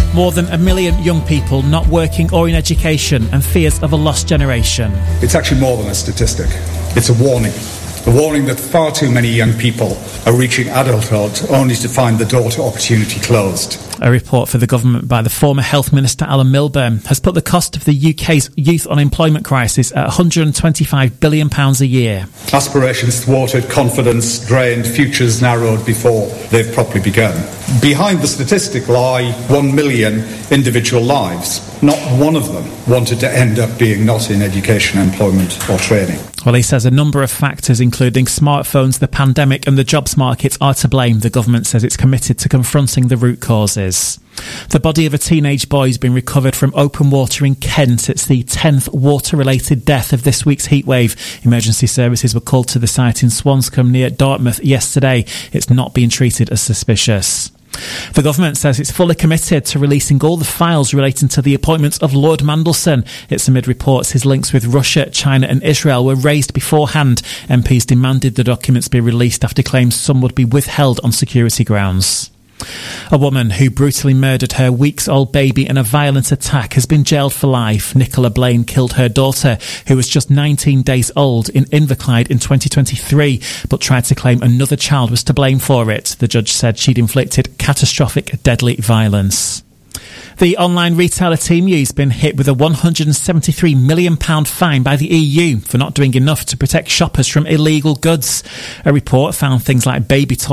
More than 1 million young people not working or in education, and fears of a lost generation. It's actually more than a statistic. It's a warning. A warning that far too many young people are reaching adulthood only to find the door to opportunity closed. A report for the government by the former Health Minister Alan Milburn has put the cost of the UK's youth unemployment crisis at £125 billion a year. Aspirations thwarted, confidence drained, futures narrowed before they've properly begun. Behind the statistic lie 1 million individual lives. Not one of them wanted to end up being not in education, employment or training. Well, he says a number of factors, including smartphones, the pandemic and the jobs market, are to blame. The government says it's committed to confronting the root causes. The body of a teenage boy has been recovered from open water in Kent. It's the 10th water-related death of this week's heatwave. Emergency services were called to the site in Swanscombe near Dartmouth yesterday. It's not being treated as suspicious. The government says it's fully committed to releasing all the files relating to the appointment of Lord Mandelson. It's amid reports his links with Russia, China and Israel were raised beforehand. MPs demanded the documents be released after claims some would be withheld on security grounds. A woman who brutally murdered her weeks-old baby in a violent attack has been jailed for life. Nicola Blaine killed her daughter, who was just 19 days old, in Inverclyde in 2023, but tried to claim another child was to blame for it. The judge said she'd inflicted catastrophic, deadly violence. The online retailer Temu's been hit with a £173 million fine by the EU for not doing enough to protect shoppers from illegal goods. A report found things like baby toys